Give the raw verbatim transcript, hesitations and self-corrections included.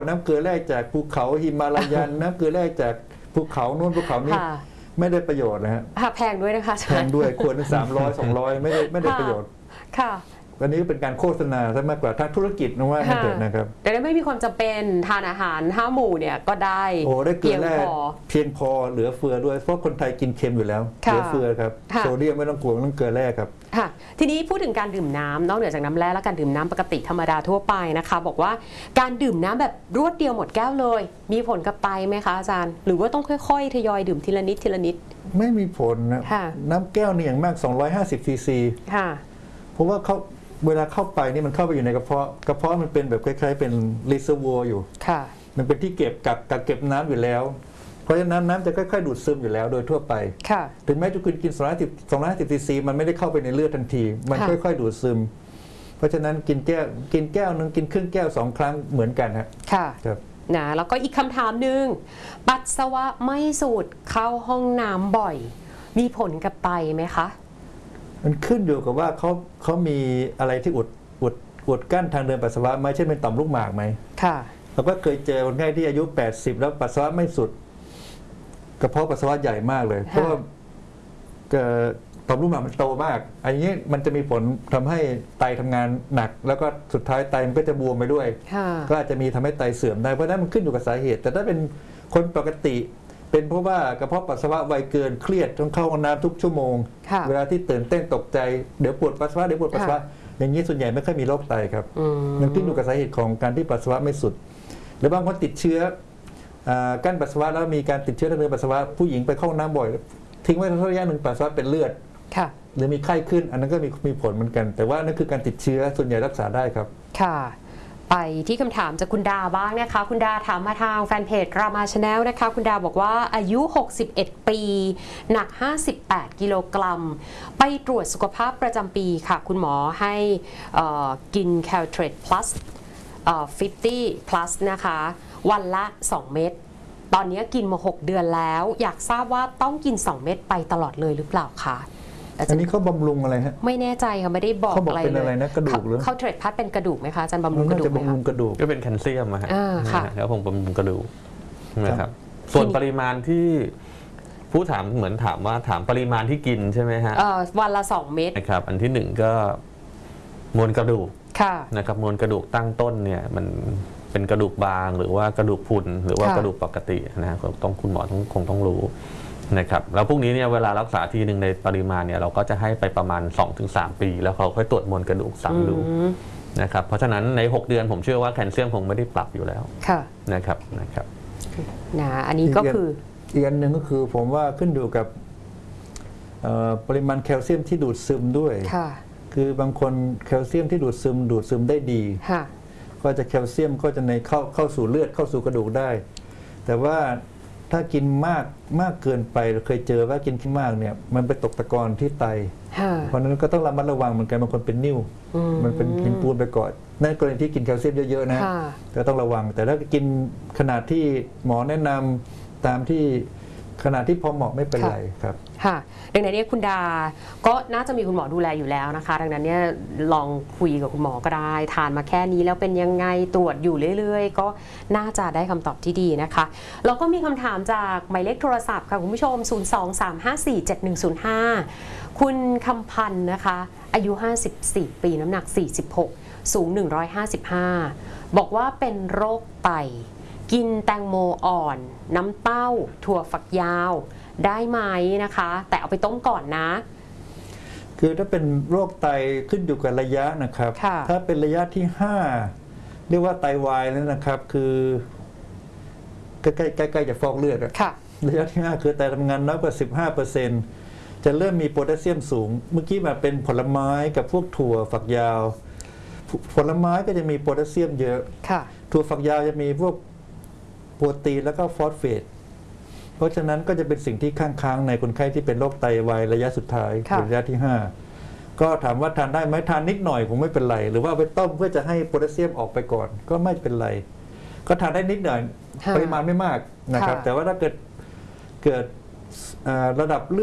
น้ำเกลือแร่จากภูเขาหิมาลายัน น้ำเกลือแร่จากภูเขาโน้นภูเขานี้ไม่ได้ประโยชน์นะฮะแพงด้วยนะคะแพงด้วยควรสามร้อยสองร้อยไม่ได้ไม่ได้ประโยชน์ค่ะวันนี้เป็นการโฆษณาซะมากกว่าทางธุรกิจนะว่าเถิดนะครับแต่ไม่มีความจำเป็นทานอาหารห้าหมู่เนี่ยก็ได้โอ้ได้เกลือแร่เพียงพอเหลือเฟือด้วยเพราะคนไทยกินเค็มอยู่แล้วเหลือเฟือครับโซเดียมไม่ต้องกลัวต้องเกลือแร่ครับค่ะทีนี้พูดถึงการดื่มน้ำนอกเหนือจากน้ำแร่และการดื่มน้ำปกติธรรมดาทั่วไปนะคะบอกว่าการดื่มน้ำแบบรวดเดียวหมดแก้วเลยมีผลกับไตไหมคะอาจารย์หรือว่าต้องค่อยๆทยอยดื่มทีละนิดทีละนิดไม่มีผลนะน้ำแก้วนี่อย่างมากสองร้อยห้าสิบซีซีค่ะเพราะว่าเขาเวลาเข้าไปนี่มันเข้าไปอยู่ในกระเพาะกระเพาะมันเป็นแบบคล้ายๆเป็นรีเซอร์วอร์อยู่ค่ะมันเป็นที่เก็บกักกักเก็บน้ำอยู่แล้วเพราะฉะนั้นน้ำจะค่อยๆดูดซึมอยู่แล้วโดยทั่วไปค่ะถึงแม้จะคุณกินสองร้อยห้าสิบซีซีมันไม่ได้เข้าไปในเลือดทันทีมันค่อยๆดูดซึมเพราะฉะนั้นกินแก้วกินแก้วนึงกินครึ่งแก้วสองครั้งเหมือนกันฮะค่ะครับนะแล้วก็อีกคำถามหนึ่งปัสสาวะไม่สูดเข้าห้องน้ำบ่อยมีผลกับไตไหมคะมันขึ้นอยู่กับว่าเขาเขามีอะไรที่อุดอุดอุดกั้นทางเดินปัสสาวะไหมเช่นเป็นต่อมลูกหมากไหมค่ะเราก็เคยเจอคนไข้ที่อายุแปดสิบแล้วปัสสาวะไม่สุดกระเพาะปัสสาวะใหญ่มากเลยเพราะว่าต่อมลูกหมากมันโตมากอันนี้มันจะมีผลทำให้ไตทำงานหนักแล้วก็สุดท้ายไตมันก็จะบวมไปด้วยก็อาจจะมีทำให้ไตเสื่อมได้เพราะนั้นมันขึ้นอยู่กับสาเหตุแต่ถ้าเป็นคนปกติเป็นเพราะว่ากระเพาะปัสสาวะไวเกินเครียดต้องเข้าห้องน้ำทุกชั่วโมงเวลาที่ตื่นเต้นตกใจเดี๋ยวปวดปัสสาวะเดี๋ยวปวดปัสสาวะอย่างนี้ส่วนใหญ่ไม่ค่อยมีโรคไตครับมันขึ้นอยู่กับสาเหตุของการที่ปัสสาวะไม่สุดหรือบางคนติดเชื้อกั้นปัสสาวะแล้วมีการติดเชื้อทางเดินปัสสาวะผู้หญิงไปเข้าห้องน้ำบ่อยทิ้งไว้ระยะหนึ่งปัสสาวะเป็นเลือดหรือมีไข้ขึ้นอันนั้นก็มีมีผลเหมือนกันแต่ว่านั่นคือการติดเชื้อส่วนใหญ่รักษาได้ครับค่ะไปที่คำถามจากคุณดาบ้างนะคะคุณดาถามมาทางแฟนเพจรามาชาแนลนะคะคุณดาบอกว่าอายุหกสิบเอ็ดปีหนักห้าสิบแปดกิโลกรัมไปตรวจสุขภาพประจำปีค่ะคุณหมอให้กินแคลเทรต plus ห้าสิบ plus นะคะวันละสองเม็ดตอนนี้กินมาหกเดือนแล้วอยากทราบว่าต้องกินสองเม็ดไปตลอดเลยหรือเปล่าคะอันนี้เขาบำรุงอะไรฮะไม่แน่ใจค่ะไม่ได้บอกอะไรเลยเขาบอกเป็นอะไรนะกระดูกหรือเขาเทรดพัดเป็นกระดูกไหมคะอาจารย์บำรุงกระดูกจะบำรุงกระดูกก็เป็นแคลเซียมอะฮะแล้วผมบำรุงกระดูกนะครับส่วนปริมาณที่ผู้ถามเหมือนถามว่าถามปริมาณที่กินใช่ไหมฮะวันละสองเม็ดนะครับอันที่หนึ่งก็มวลกระดูกนะครับมวลกระดูกตั้งต้นเนี่ยมันเป็นกระดูกบางหรือว่ากระดูกพรุนหรือว่ากระดูกปกตินะต้องคุณหมอต้องคงต้องรู้นะครับแล้วพวกนี้เนี่ยเวลารักษาทีหนึ่งในปริมาณเนี่ยเราก็จะให้ไปประมาณ สองถึงสาม ปีแล้วเขาค่อยตรวจมวลกระดูกซ้ำดูนะครับเพราะฉะนั้นในหกเดือนผมเชื่อว่าแคลเซียมคงไม่ได้ปรับอยู่แล้วนะครับนะครับนะอันนี้ก็คืออีกอันหนึ่งก็คือผมว่าขึ้นอยู่กับปริมาณแคลเซียมที่ดูดซึมด้วยคือบางคนแคลเซียมที่ดูดซึมดูดซึมได้ดีก็จะแคลเซียมก็จะในเข้าเข้าสู่เลือดเข้าสู่กระดูกได้แต่ว่าถ้ากินมากมากเกินไปเราเคยเจอว่ากินที่มากเนี่ยมันไปตกตะกอนที่ไตเพราะนั้นก็ต้องระมัดระวังเหมือนกันบางคนเป็นนิ่วมันเป็นกินปูนไปก่อนนั่นกรณีที่กินแคลเซียมเยอะๆนะก็ต้องระวังแต่ถ้ากินขนาดที่หมอแนะนำตามที่ขนาดที่พอเหมาะไม่เป็นไรครับค่ะดังนั้นเนี่ยคุณดาก็น่าจะมีคุณหมอดูแลอยู่แล้วนะคะดังนั้นเนี่ยลองคุยกับคุณหมอก็ได้ทานมาแค่นี้แล้วเป็นยังไงตรวจอยู่เรื่อยๆก็น่าจะได้คำตอบที่ดีนะคะแล้วก็มีคำถามจากหมายเลขโทรศัพท์ค่ะคุณผู้ชมศูนย์ สอง สาม ห้า สี่ เจ็ด หนึ่ง ศูนย์ ห้าคุณคำพันธ์นะคะอายุห้าสิบสี่ปีน้ำหนักสี่สิบหกสูงหนึ่งร้อยห้าสิบห้าบอกว่าเป็นโรคไตกินแตงโมอ่อนน้ำเต้าถั่วฝักยาวได้ไหมนะคะแต่เอาไปต้มก่อนนะคือถ้าเป็นโรคไตขึ้นอยู่กับระยะนะครับถ้าเป็นระยะที่ห้าเรียกว่าไตวายแล้วนะครับคือใกล้ใกล้ใกล้จะฟอกเลือดระยะที่ห้าคือไตทำงานน้อยกว่า สิบห้าเปอร์เซ็นต์ จะเริ่มมีโพแทสเซียมสูงเมื่อกี้มาเป็นผลไม้กับพวกถั่วฝักยาวผลไม้ก็จะมีโพแทสเซียมเยอะถั่วฝักยาวจะมีพวกโปรตีนแล้วก็ฟอสเฟตเพราะฉะนั้นก็จะเป็นสิ่งที่ค้างๆในคนไข้ที่เป็นโรคไตวายระยะสุดท้ายระยะที่ห้าก็ถามว่าทานได้ไหมทานนิดหน่อยคงไม่เป็นไรหรือว่าไปต้มเพื่อจะให้โพแทสเซียมออกไปก่อนก็ไม่เป็นไรก็ทานได้นิดหน่อยปริมาณไม่มากนะครับแต่ว่าถ้าเกิดเกิดระดับ